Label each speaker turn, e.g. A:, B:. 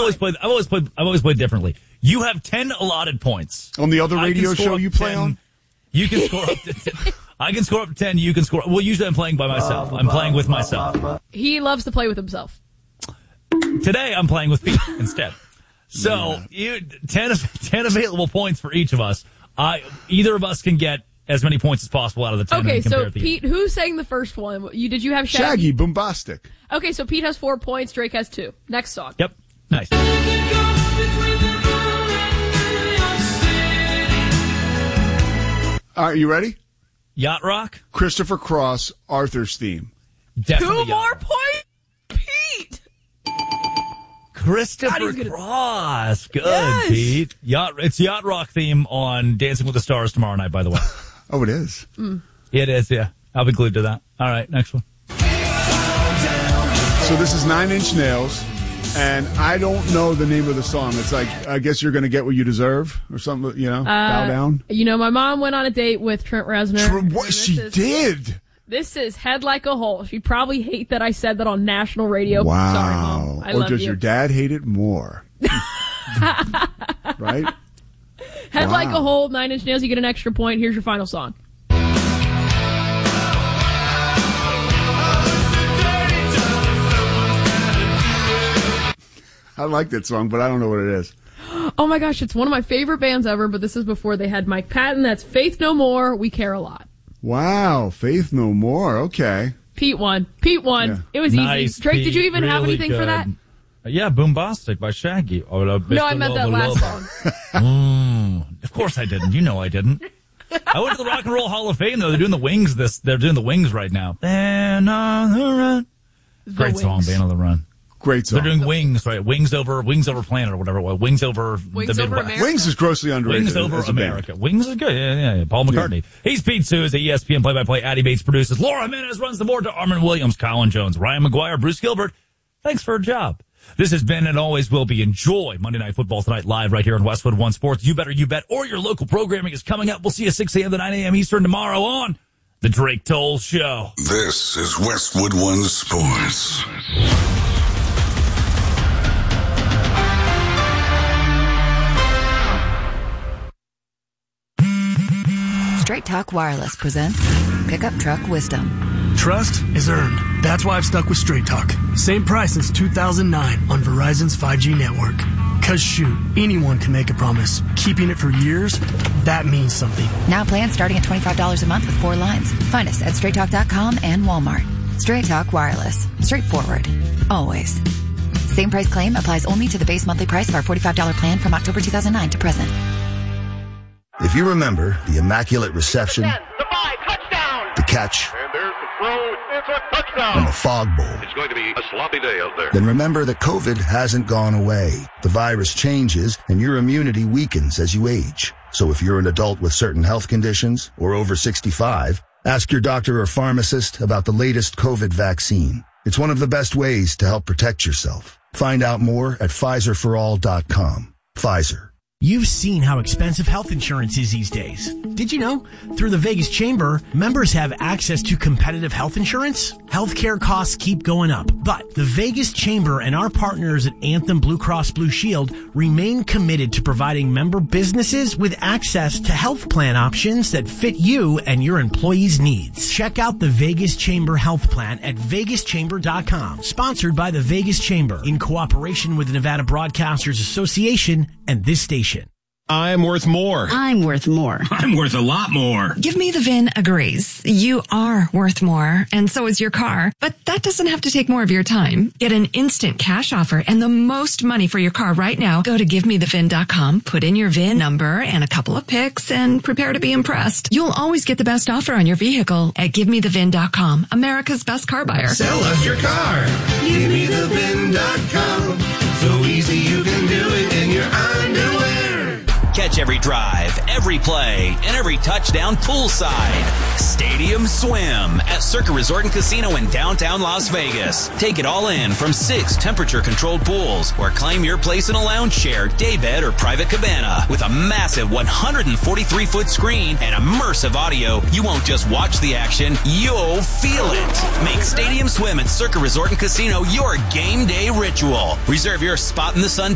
A: always played differently. You have 10 allotted points.
B: On the other radio show you play
A: 10.
B: on?
A: You can score up to 10. I can score up to 10. You can score. Well, usually I'm playing by myself. I'm playing with myself.
C: He loves to play with himself.
A: Today I'm playing with Pete instead. So 10 available points for each of us. Either of us can get as many points as possible out of the 10.
C: Okay, so Pete, who sang the first one? Did you have Shaggy?
B: Shaggy, Boombastic.
C: Okay, so Pete has 4 points, Drake has 2. Next song.
A: Yep. Nice.
B: All right, you ready?
A: Yacht Rock?
B: Christopher Cross, Arthur's theme.
A: Definitely
C: 2 more points, Pete!
A: Christopher Cross. Good,
C: yes.
A: Pete. It's Yacht Rock theme on Dancing with the Stars tomorrow night, by the way.
B: Oh, it is?
A: It is, yeah. I'll be glued to that. All right, next one.
B: So this is 9 Inch Nails, and I don't know the name of the song. It's like, I guess you're going to get what you deserve, or something, bow down.
C: My mom went on a date with Trent Reznor.
B: What she did?
C: This is Head Like a Hole. She'd probably hate that I said that on national radio.
B: Wow.
C: Sorry, Mom. I love
B: does
C: you.
B: your dad hate it more? Right?
C: Head Like a Hole, 9 Inch Nails. You get an extra point. Here's your final song.
B: I like that song, but I don't know what it is.
C: Oh my gosh, it's one of my favorite bands ever, but this is before they had Mike Patton. That's Faith No More, We Care a Lot.
B: Wow, Faith No More. Okay.
C: Pete won. Yeah. It was
A: nice,
C: easy. Drake,
A: Pete.
C: did you even have
A: Really
C: anything
A: good.
C: for that?
A: Yeah, Boombastic by Shaggy.
C: No, I meant that last song.
A: Of course I didn't. You know I didn't. I went to the Rock and Roll Hall of Fame, though. They're doing the Wings They're doing the Wings right now. Band on the Run. Great song, Band on the Run.
B: Great song.
A: They're doing Wings, right? Wings over Planet or whatever it was. Wings over the Midwest.
C: America.
B: Wings is grossly underrated.
A: Wings over America. Wings is good. Yeah. Paul McCartney. Yeah. He's Pete Souza, ESPN play-by-play. Addie Bates produces. Laura Jimenez runs the board to Armin Williams, Colin Jones, Ryan McGuire, Bruce Gilbert. Thanks for a job. This has been and always will be Enjoy Monday Night Football tonight live right here on Westwood One Sports. You Better You Bet, or your local programming is coming up. We'll see you 6 a.m. to 9 a.m. Eastern tomorrow on The Drake Toll Show.
D: This is Westwood One Sports.
E: Straight Talk Wireless presents Pickup Truck Wisdom.
F: Trust is earned. That's why I've stuck with Straight Talk. Same price since 2009 on Verizon's 5G network. Cause shoot, anyone can make a promise. Keeping it for years, that means something.
E: Now plans starting at $25 a month with 4 lines. Find us at straighttalk.com and Walmart. Straight Talk Wireless. Straightforward. Always. Same price claim applies only to the base monthly price of our $45 plan from October 2009 to present.
G: If you remember the immaculate reception,
H: the 5, touchdown!
G: The catch,
H: And there's the throw, it's a touchdown!
G: and the fog bowl,
H: It's going to be a sloppy day out there.
G: then remember that COVID hasn't gone away. The virus changes and your immunity weakens as you age. So if you're an adult with certain health conditions or over 65, ask your doctor or pharmacist about the latest COVID vaccine. It's one of the best ways to help protect yourself. Find out more at PfizerForAll.com. Pfizer.
F: You've seen how expensive health insurance is these days. Did you know? Through the Vegas Chamber, members have access to competitive health insurance. Healthcare costs keep going up, but the Vegas Chamber and our partners at Anthem Blue Cross Blue Shield remain committed to providing member businesses with access to health plan options that fit you and your employees' needs. Check out the Vegas Chamber Health Plan at vegaschamber.com. Sponsored by the Vegas Chamber in cooperation with the Nevada Broadcasters Association and this station.
I: I'm worth more.
J: I'm worth more.
I: I'm worth a lot more.
J: Give Me the VIN agrees. You are worth more, and so is your car. But that doesn't have to take more of your time. Get an instant cash offer and the most money for your car right now. Go to GiveMeTheVIN.com, put in your VIN number and a couple of pics, and prepare to be impressed. You'll always get the best offer on your vehicle at GiveMeTheVIN.com, America's best car buyer.
I: Sell us your car. GiveMeTheVIN.com. So easy you can do it in your underwear.
K: Catch every drive, every play, and every touchdown poolside. Stadium Swim at Circa Resort and Casino in downtown Las Vegas. Take it all in from 6 temperature-controlled pools, or claim your place in a lounge chair, daybed, or private cabana. With a massive 143-foot screen and immersive audio, you won't just watch the action, you'll feel it. Make Stadium Swim at Circa Resort and Casino your game day ritual. Reserve your spot in the sun